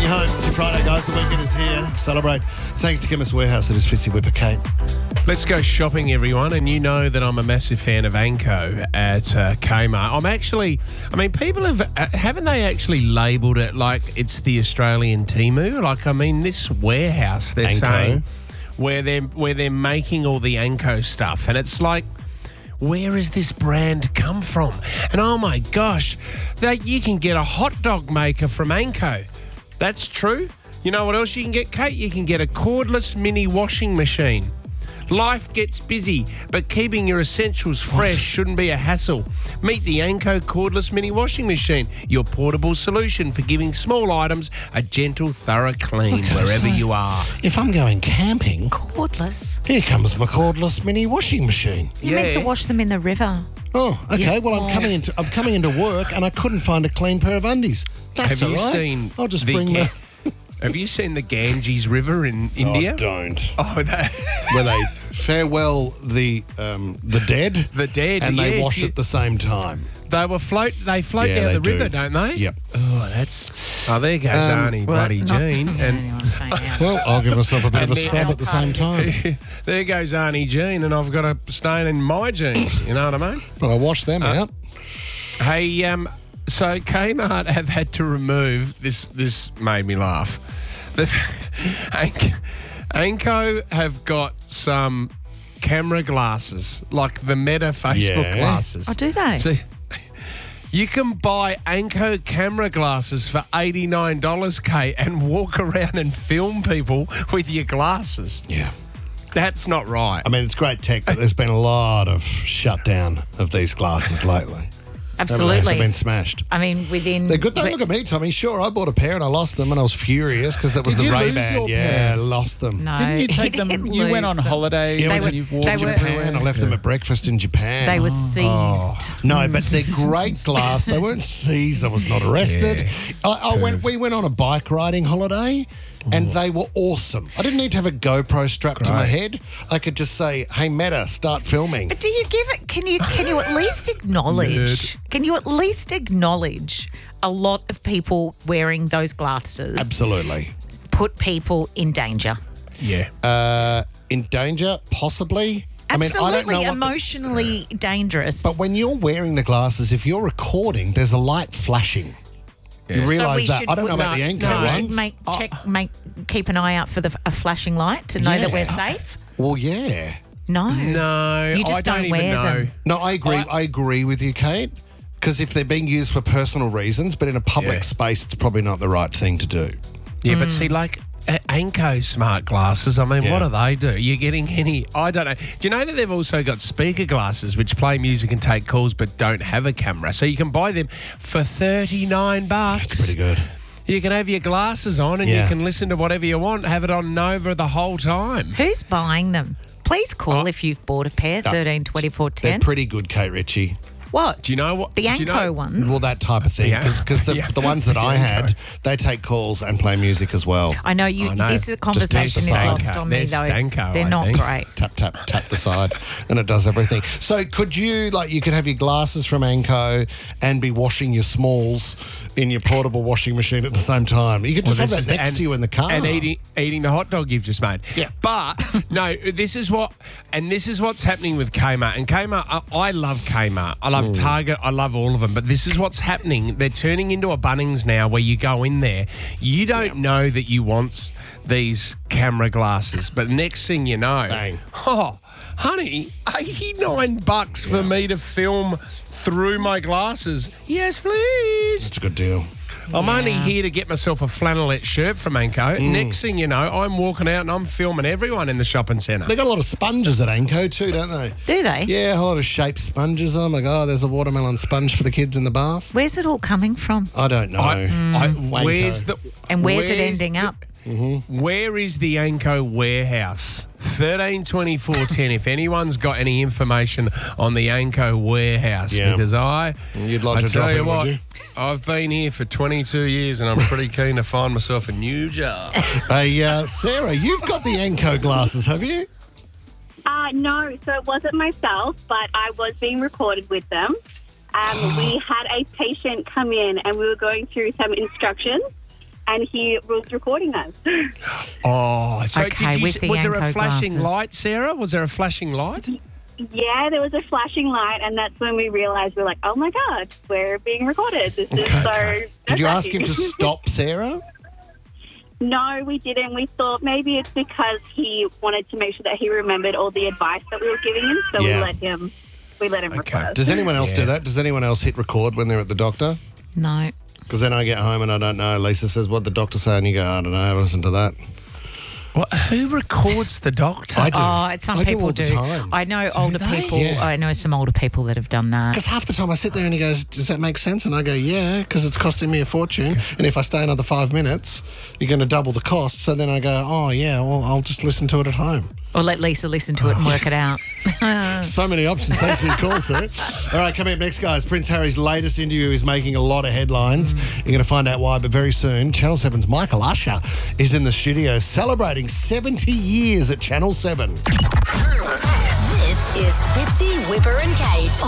home. It's your Friday, guys. The weekend is here. Celebrate. Thanks to Chemist Warehouse. It is Fitzy Whipper Kate. Let's go shopping, everyone. And you know that I'm a massive fan of Anko at Kmart. People haven't they actually labelled it like it's the Australian Temu? This warehouse, they're Anko. saying, where they're making all the Anko stuff. And it's like, where has this brand come from? And oh my gosh, you can get a hot dog maker from Anko. That's true. You know what else you can get, Kate? You can get a cordless mini washing machine. Life gets busy, but keeping your essentials fresh shouldn't be a hassle. Meet the Anko cordless mini washing machine, your portable solution for giving small items a gentle, thorough clean wherever you are. If I'm going camping, Cordless. here comes my cordless mini washing machine. You meant to wash them in the river. Oh, okay. Yes. Well, I'm coming into work and I couldn't find a clean pair of undies. That's Have you all right. seen I'll just the bring the... Have you seen the Ganges River in India? Oh, don't. Oh, that... Where they farewell the dead. The dead, And they yes, wash at the same time. They float Yeah, down they the do. river, don't they? Yep. Oh, there goes Arnie, Bloody Jean. And Well, I'll give myself a bit of a And then- scrub at the same time. there goes Arnie Jean, and I've got a stain in my jeans. You know what I mean? But I wash them out. Hey, so Kmart have had to remove this. This made me laugh. Anko have got some camera glasses, like the Meta Facebook Yeah. glasses. Oh, do they? So you can buy Anko camera glasses for $89, Kate, and walk around and film people with your glasses. Yeah. That's not right. I mean, it's great tech, but there's been a lot of shutdown of these glasses lately. Absolutely. They've been smashed. Within... They're good. Don't look at me, Tommy. Sure, I bought a pair and I lost them and I was furious because that was Did the you lose Ray-Ban. your Yeah, pair? I lost them. No, Didn't you take he them? didn't You went lose on them. holiday Yeah, when we you went walked to they were- Japan. I left them at breakfast in Japan. They were seized. No, but they're great glass. They weren't seized. I was not arrested. We went on a bike riding holiday and they were awesome. I didn't need to have a GoPro strapped to my head. I could just say, hey, Meta, start filming. But do you give it? Can you at least acknowledge? Can you at least acknowledge a lot of people wearing those glasses Absolutely. put people in danger? Yeah. In danger, possibly. Absolutely, I don't know what emotionally dangerous. But when you're wearing the glasses, if you're recording, there's a light flashing. You So realise we that. should I don't know put- about the Anko so we ones. should keep an eye out for a flashing light to know that we're safe. Well, yeah. No, No, you just I don't even wear know. them. No, I agree. I agree with you, Kate. Because if they're being used for personal reasons, but in a public Yeah. space, it's probably not the right thing to do. Yeah, but see, like Anko smart glasses, what Yeah. do they do? You're getting any... I don't know. Do you know that they've also got speaker glasses which play music and take calls but don't have a camera? So you can buy them for $39. That's pretty good. You can have your glasses on and Yeah. you can listen to whatever you want, have it on Nova the whole time. Who's buying them? Please call if you've bought a pair. 13 24 They're 10. pretty good, Kate Ritchie. What? Do you know what? The do Anko you know, ones? Well, that type of thing. Yeah. Because the, Yeah. the ones that The I Anko. had, they take calls and play music as well. I know you. I know. This is a conversation is Stanko. lost on me They're though. Stanko, They're I not think. great. Tap, tap, tap the side, and it does everything. So could you, you could have your glasses from Anko and be washing your smalls in your portable washing machine at the same time. You could just have that next to you in the car. And eating the hot dog you've just made. Yeah. But, no, this is what's happening with Kmart. And Kmart, I love Kmart. I love Target. I love all of them. But this is what's happening. They're turning into a Bunnings now where you go in there. You don't know that you want these camera glasses. But next thing you know, Bang. oh, honey, $89 for me to film through my glasses. Yes, please. That's a good deal. I'm only here to get myself a flannelette shirt from Anko. Next thing you know, I'm walking out and I'm filming everyone in the shopping centre. They got a lot of sponges at Anko too, don't they? Do they? Yeah, a lot of shaped sponges. Oh my God, there's a watermelon sponge for the kids in the bath. Where's it all coming from? I don't know. Where's the... And where's it where's ending the- up? Where is the Anko warehouse? 13 24 10. If anyone's got any information on the Anko warehouse, Yeah. because You'd like I to tell drop you in, what, would you? I've been here for 22 years and I'm pretty keen to find myself a new job. Hey, Sarah, you've got the Anko glasses, have you? No, so it wasn't myself, but I was being recorded with them. We had a patient come in and we were going through some instructions. and he was recording us. Oh, so Okay, with the was there a Anko flashing glasses. light, Sarah? Was there a flashing light? Yeah, there was a flashing light, and that's when we realised we're like, oh my God, we're being recorded. This is so. Did you ask him nerve-wracking. to stop, Sarah? No, we didn't. We thought maybe it's because he wanted to make sure that he remembered all the advice that we were giving him, so Yeah. we let him record us. Does anyone else do Yeah. that? Does anyone else hit record when they're at the doctor? No. Because then I get home and I don't know. Lisa says, what the doctor say? And you go, I don't know, listen to that. Well, who records the doctor? I do. Oh, some I people all do. the time. I know older they? people. Yeah. I know some older people that have done that. Because half the time I sit there and he goes, does that make sense? And I go, yeah, because it's costing me a fortune. And if I stay another 5 minutes, you're going to double the cost. So then I go, oh, yeah, well, I'll just listen to it at home. Or let Lisa listen to it and work it out. So many options. Thanks for your call, sir. All right, coming up next, guys. Prince Harry's latest interview is making a lot of headlines. You're going to find out why, but very soon, Channel 7's Michael Usher is in the studio celebrating 70 years at Channel 7. This is Fitzy, Whipper and Kate